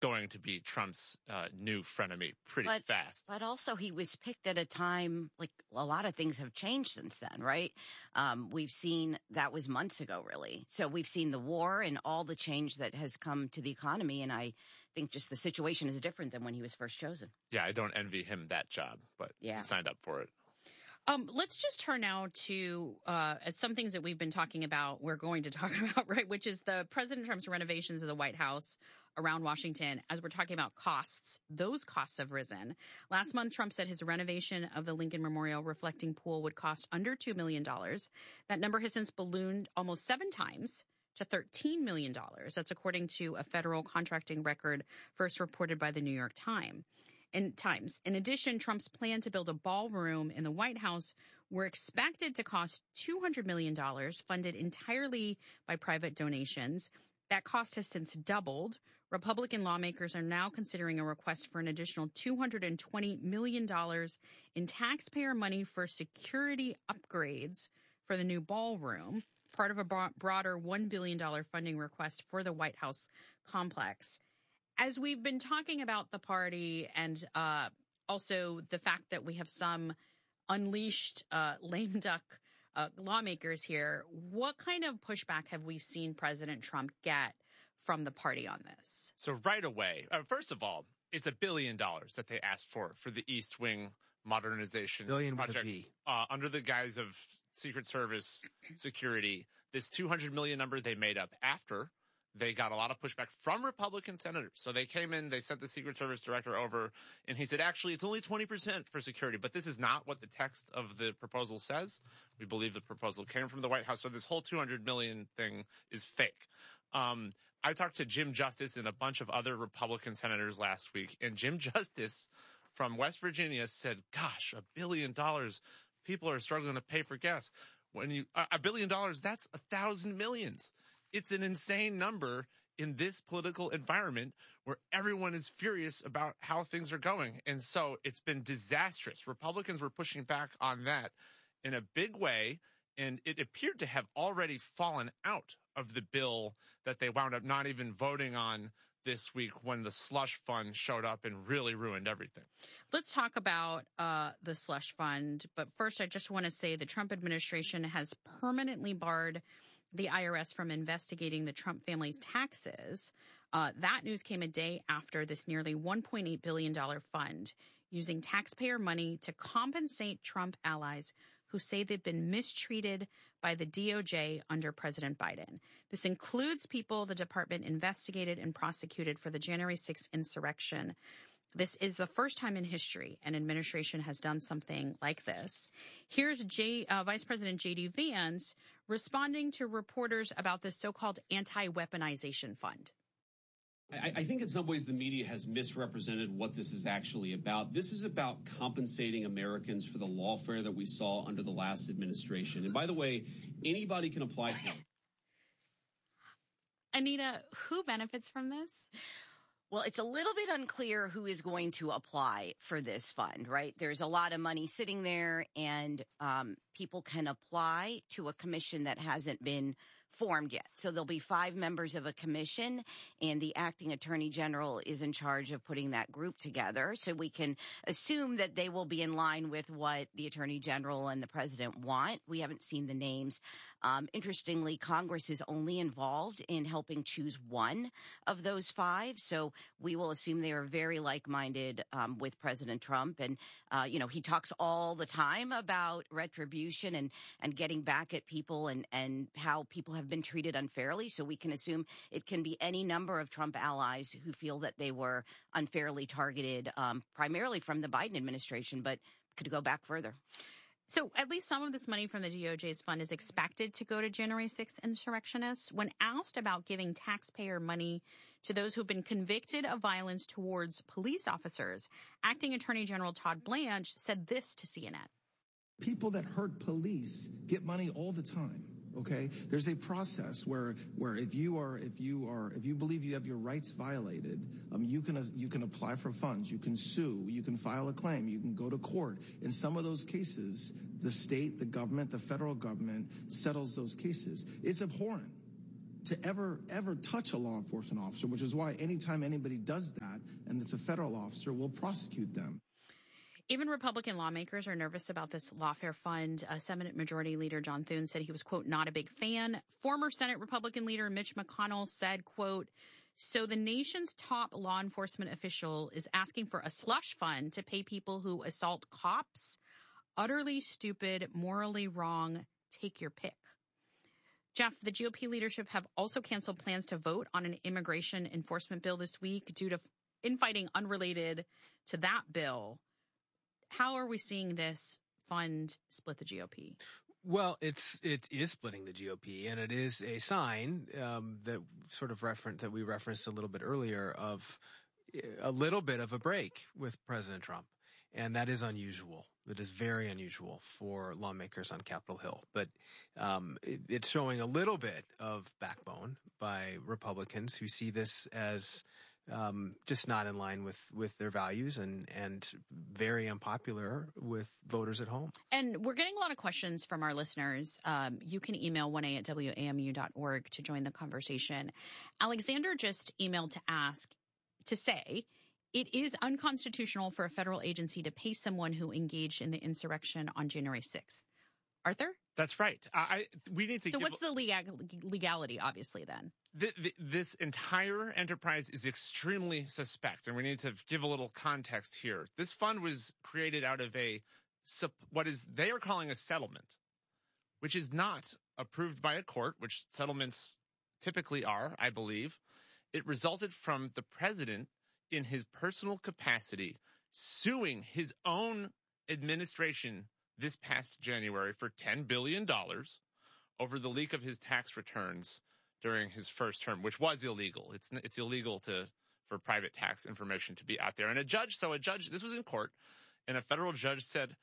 going to be Trump's new frenemy pretty fast. But also he was picked at a time, like a lot of things have changed since then, right? We've seen, that was months ago, really. So we've seen the war and all the change that has come to the economy. And I think just the situation is different than when he was first chosen. Yeah, I don't envy him that job, but he signed up for it. Let's just turn now to some things that we've been talking about, we're going to talk about, right, which is the President Trump's renovations of the White House around Washington. As we're talking about costs, those costs have risen. Last month, Trump said his renovation of the Lincoln Memorial Reflecting Pool would cost under $2 million. That number has since ballooned almost 7 times to $13 million. That's according to a federal contracting record first reported by the New York Times. In addition, Trump's plan to build a ballroom in the White House were expected to cost $200 million, funded entirely by private donations. That cost has since doubled. Republican lawmakers are now considering a request for an additional $220 million in taxpayer money for security upgrades for the new ballroom, part of a broader $1 billion funding request for the White House complex. As we've been talking about the party and also the fact that we have some unleashed lame duck lawmakers here, what kind of pushback have we seen President Trump get from the party on this? So right away, first of all, it's $1 billion that they asked for the East Wing modernization project under the guise of Secret Service security. This $200 million number they made up after they got a lot of pushback from Republican senators. So they came in, they sent the Secret Service director over, and he said, actually, it's only 20% for security. But this is not what the text of the proposal says. We believe the proposal came from the White House. So this whole $200 million thing is fake. I talked to Jim Justice and a bunch of other Republican senators last week, and Jim Justice from West Virginia said, gosh, $1 billion. People are struggling to pay for gas. When $1 billion, that's 1,000 millions. It's an insane number in this political environment where everyone is furious about how things are going. And so it's been disastrous. Republicans were pushing back on that in a big way, and it appeared to have already fallen out of the bill that they wound up not even voting on this week when the slush fund showed up and really ruined everything. Let's talk about the slush fund. But first, I just want to say the Trump administration has permanently barred the IRS from investigating the Trump family's taxes. That news came a day after this nearly $1.8 billion fund using taxpayer money to compensate Trump allies who say they've been mistreated by the DOJ under President Biden. This includes people the department investigated and prosecuted for the January 6th insurrection. This is the first time in history an administration has done something like this. Here's Vice President J.D. Vance responding to reporters about the so-called anti-weaponization fund. I think in some ways the media has misrepresented what this is actually about. This is about compensating Americans for the lawfare that we saw under the last administration. And by the way, anybody can apply for it. Anita, who benefits from this? Well, it's a little bit unclear who is going to apply for this fund, right? There's a lot of money sitting there, and people can apply to a commission that hasn't been formed yet. So there'll be 5 members of a commission, and the acting attorney general is in charge of putting that group together. So we can assume that they will be in line with what the attorney general and the president want. We haven't seen the names. Interestingly, Congress is only involved in helping choose one of those 5. So we will assume they are very like-minded with President Trump. And, he talks all the time about retribution and getting back at people and how people have been treated unfairly. So we can assume it can be any number of Trump allies who feel that they were unfairly targeted, primarily from the Biden administration, but could go back further. So at least some of this money from the DOJ's fund is expected to go to January 6th insurrectionists. When asked about giving taxpayer money to those who've been convicted of violence towards police officers, Acting Attorney General Todd Blanche said this to CNN. People that hurt police get money all the time. Okay, there's a process where if you believe you have your rights violated, you can apply for funds, you can sue, you can file a claim, you can go to court. In some of those cases, the state, the government, the federal government settles those cases. It's abhorrent to ever touch a law enforcement officer, which is why anytime anybody does that, and it's a federal officer, we'll prosecute them. Even Republican lawmakers are nervous about this lawfare fund. Senate Majority Leader John Thune said he was, quote, not a big fan. Former Senate Republican leader Mitch McConnell said, quote, so the nation's top law enforcement official is asking for a slush fund to pay people who assault cops. Utterly stupid, morally wrong. Take your pick. Jeff, the GOP leadership have also canceled plans to vote on an immigration enforcement bill this week due to infighting unrelated to that bill. How are we seeing this fund split the GOP? Well, it is splitting the GOP, and it is a sign that we referenced a little bit earlier of a little bit of a break with President Trump. And that is unusual. It is very unusual for lawmakers on Capitol Hill. But it's showing a little bit of backbone by Republicans who see this as just not in line with their values and very unpopular with voters at home. And we're getting a lot of questions from our listeners. You can email 1a@wamu.org to join the conversation. Alexander just emailed to say, it is unconstitutional for a federal agency to pay someone who engaged in the insurrection on January 6th. Arthur? That's right. We need to. So what's the legality, obviously, then? This entire enterprise is extremely suspect, and we need to give a little context here. This fund was created out of they are calling a settlement, which is not approved by a court, which settlements typically are, I believe. It resulted from the president in his personal capacity suing his own administration this past January for $10 billion over the leak of his tax returns during his first term, which was illegal. It's illegal for private tax information to be out there. And a judge, this was in court, and a federal judge said,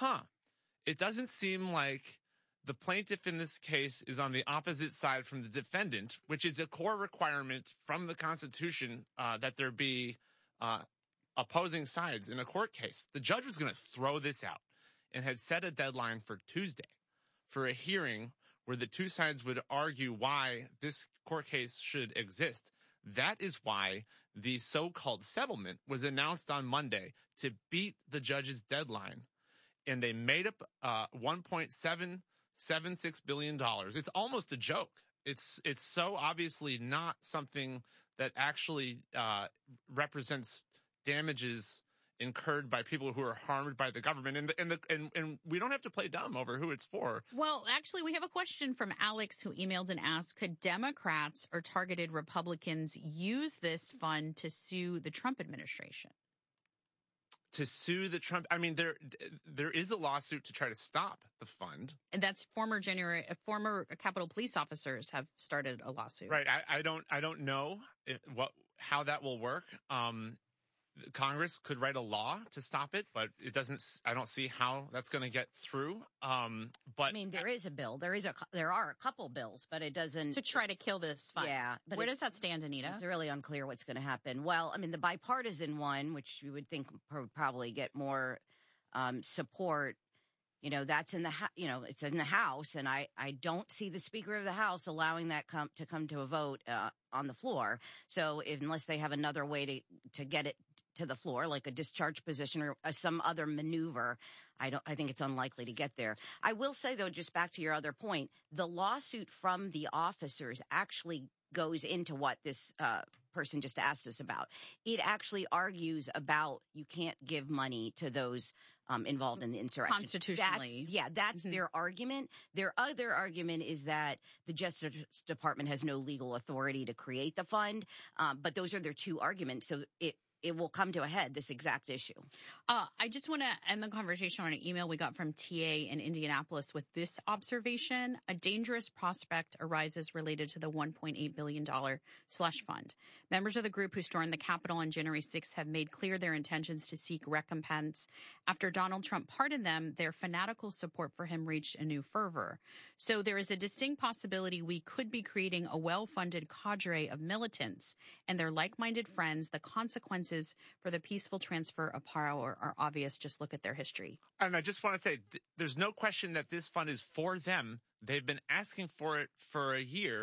it doesn't seem like the plaintiff in this case is on the opposite side from the defendant, which is a core requirement from the Constitution that there be opposing sides in a court case. The judge was going to throw this out and had set a deadline for Tuesday for a hearing where the two sides would argue why this court case should exist. That is why the so-called settlement was announced on Monday to beat the judge's deadline. And they made up $1.776 billion. It's almost a joke. It's so obviously not something that actually represents damages incurred by people who are harmed by the government. And we don't have to play dumb over who it's for. Well, actually, we have a question from Alex who emailed and asked, could Democrats or targeted Republicans use this fund to sue the Trump administration? To sue the Trump, I mean, there is a lawsuit to try to stop the fund, and that's former Capitol Police officers have started a lawsuit. Right. I don't know how that will work. Congress could write a law to stop it, but it doesn't. I don't see how that's going to get through. But I mean, there is a bill. There are a couple bills, but it doesn't to try to kill this fund. Yeah, but where does that stand, Anita? It's really unclear what's going to happen. Well, I mean, the bipartisan one, which you would think would probably get more support. You know, that's in the it's in the House, and I don't see the Speaker of the House allowing that to come to a vote on the floor. So unless they have another way to get it to the floor, like a discharge position or some other maneuver, I think it's unlikely to get there. I will say, though, just back to your other point, the lawsuit from the officers actually goes into what this person just asked us about. It actually argues about you can't give money to those involved in the insurrection. Constitutionally. That's their argument. Their other argument is that the Justice Department has no legal authority to create the fund. But those are their two arguments. So it will come to a head, this exact issue. I just want to end the conversation on an email we got from TA in Indianapolis with this observation. A dangerous prospect arises related to the $1.8 billion slush fund. Members of the group who stormed the Capitol on January 6th have made clear their intentions to seek recompense. After Donald Trump pardoned them, their fanatical support for him reached a new fervor. So there is a distinct possibility we could be creating a well-funded cadre of militants and their like-minded friends. The consequences for the peaceful transfer of power are obvious. Just look at their history. And I just want to say, there's no question that this fund is for them. They've been asking for it for a year.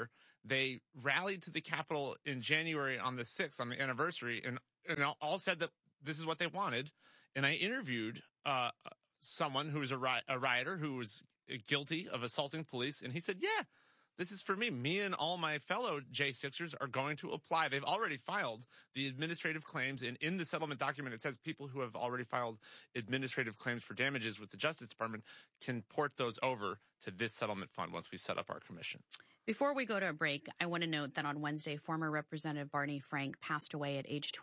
They rallied to the Capitol in January on the 6th, on the anniversary, and all said that this is what they wanted. And I interviewed someone who was a rioter who was guilty of assaulting police, and he said, yeah, this is for me. Me and all my fellow J6ers are going to apply. They've already filed the administrative claims, and in the settlement document, it says people who have already filed administrative claims for damages with the Justice Department can port those over to this settlement fund once we set up our commission. Before we go to a break, I want to note that on Wednesday, former Representative Barney Frank passed away at age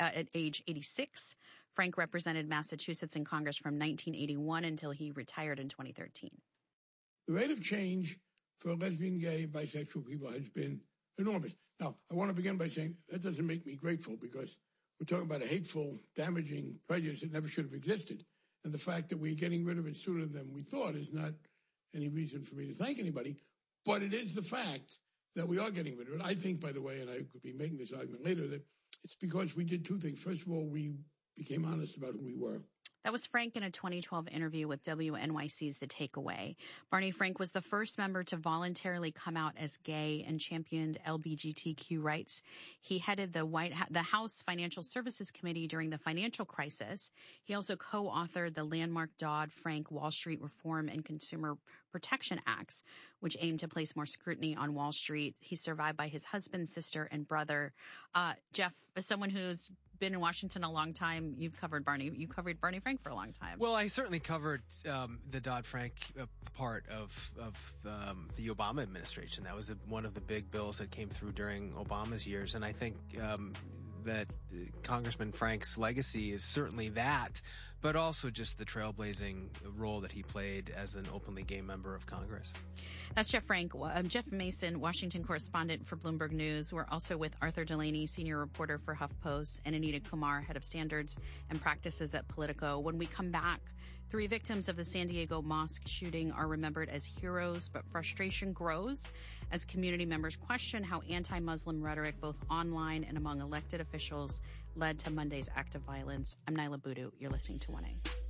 86. Frank represented Massachusetts in Congress from 1981 until he retired in 2013. The rate of change for lesbian, gay, bisexual people has been enormous. Now, I want to begin by saying that doesn't make me grateful, because we're talking about a hateful, damaging prejudice that never should have existed. And the fact that we're getting rid of it sooner than we thought is not any reason for me to thank anybody. But it is the fact that we are getting rid of it. I think, by the way, and I could be making this argument later, that it's because we did two things. First of all, we became honest about who we were. That was Frank in a 2012 interview with WNYC's The Takeaway. Barney Frank was the first member to voluntarily come out as gay and championed LGBTQ rights. He headed the House Financial Services Committee during the financial crisis. He also co-authored the landmark Dodd-Frank Wall Street Reform and Consumer Protection Acts, which aimed to place more scrutiny on Wall Street. He's survived by his husband, sister, and brother. Jeff, as someone who's been in Washington a long time, you covered Barney Frank for a long time. Well, I certainly covered the Dodd-Frank part of the Obama administration. That was one of the big bills that came through during Obama's years, and I think that Congressman Frank's legacy is certainly that, but also just the trailblazing role that he played as an openly gay member of Congress. That's Jeff Frank. Jeff Mason, Washington correspondent for Bloomberg News. We're also with Arthur Delaney, senior reporter for HuffPost, and Anita Kumar, head of standards and practices at Politico. When we come back, 3 victims of the San Diego mosque shooting are remembered as heroes, but frustration grows as community members question how anti-Muslim rhetoric, both online and among elected officials, led to Monday's act of violence. I'm Nyla Boodoo. You're listening to 1A.